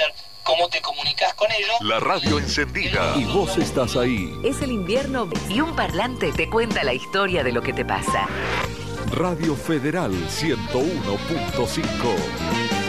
ser cómo te comunicas con ellos. La radio encendida. Y vos estás ahí. Es el invierno y un parlante te cuenta la historia de lo que te pasa. Radio Federal 101.5.